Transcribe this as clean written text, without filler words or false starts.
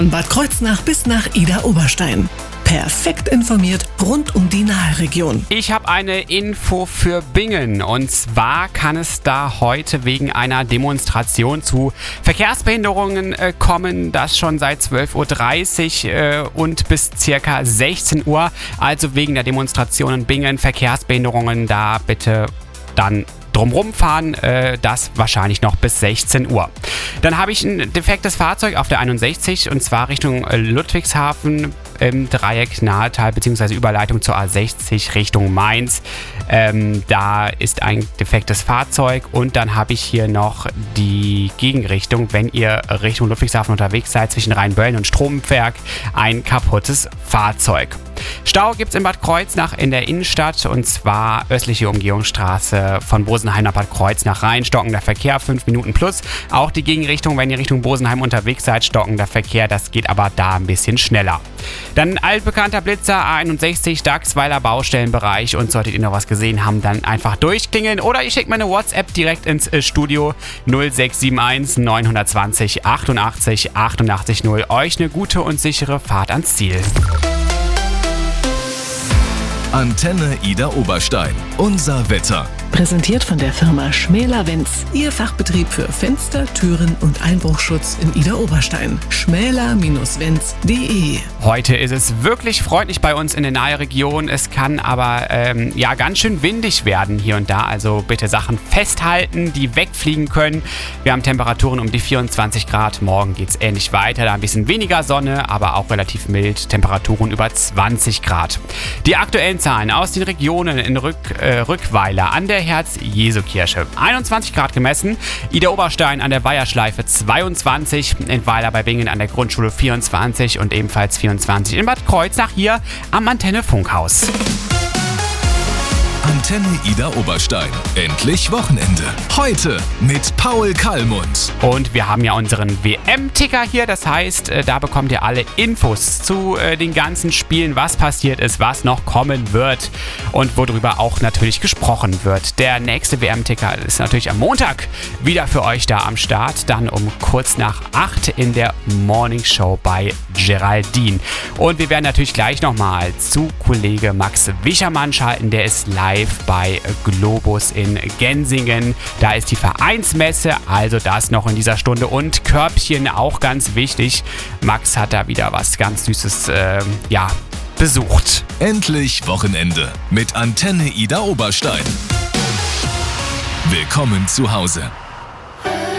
Von Bad Kreuznach bis nach Idar-Oberstein. Perfekt informiert rund um die Nahregion. Ich habe eine Info für Bingen. Und zwar kann es da heute wegen einer Demonstration zu Verkehrsbehinderungen kommen. Das schon seit 12.30 Uhr und bis circa 16 Uhr. Also wegen der Demonstration in Bingen, Verkehrsbehinderungen, da bitte dann drumrum fahren, das wahrscheinlich noch bis 16 Uhr. Dann habe ich ein defektes Fahrzeug auf der 61 und zwar Richtung Ludwigshafen im Dreieck Nahetal bzw. Überleitung zur A60 Richtung Mainz. Da ist ein defektes Fahrzeug und dann habe ich hier noch die Gegenrichtung, wenn ihr Richtung Ludwigshafen unterwegs seid, zwischen Rheinböllen und Stromberg, ein kaputtes Fahrzeug. Stau gibt es in Bad Kreuznach in der Innenstadt und zwar östliche Umgehungsstraße von Bosenheim nach Bad Kreuznach rein, stockender Verkehr, 5 Minuten plus. Auch die Gegenrichtung, wenn ihr Richtung Bosenheim unterwegs seid, stockender Verkehr, das geht aber da ein bisschen schneller. Dann ein altbekannter Blitzer, A61, Dachsweiler Baustellenbereich und solltet ihr noch was gesehen haben, dann einfach durchklingeln oder ihr schickt mir eine WhatsApp direkt ins Studio 0671 920 88 88 0. Euch eine gute und sichere Fahrt ans Ziel. Antenne Idar-Oberstein. Unser Wetter. Präsentiert von der Firma Schmäler-Wenz. Ihr Fachbetrieb für Fenster, Türen und Einbruchschutz in Idar-Oberstein. schmäler-wenz.de. Heute ist es wirklich freundlich bei uns in der Nahregion. Es kann aber ganz schön windig werden hier und da. Also bitte Sachen festhalten, die wegfliegen können. Wir haben Temperaturen um die 24 Grad. Morgen geht es ähnlich weiter. Da ein bisschen weniger Sonne, aber auch relativ mild. Temperaturen über 20 Grad. Die aktuellen Zahlen aus den Regionen in Rückweiler an der Herz-Jesu-Kirche. 21 Grad gemessen. Idar-Oberstein an der Weiherschleife 22. In Weiler bei Bingen an der Grundschule 24 und ebenfalls 24 in Bad Kreuznach hier am Antenne Funkhaus. Antenne Idar-Oberstein. Endlich Wochenende. Heute mit Paul Kallmund. Und wir haben ja unseren WM-Ticker hier. Das heißt, da bekommt ihr alle Infos zu den ganzen Spielen, was passiert ist, was noch kommen wird und worüber auch natürlich gesprochen wird. Der nächste WM-Ticker ist natürlich am Montag wieder für euch da am Start. Dann um kurz nach 8 in der Morning Show bei Geraldine. Und wir werden natürlich gleich nochmal zu Kollege Max Wichermann schalten. Der ist live bei Globus in Gensingen. Da ist die Vereinsmesse, also das noch in dieser Stunde. Und Körbchen, auch ganz wichtig. Max hat da wieder was ganz Süßes besucht. Endlich Wochenende mit Antenne Idar-Oberstein. Willkommen zu Hause.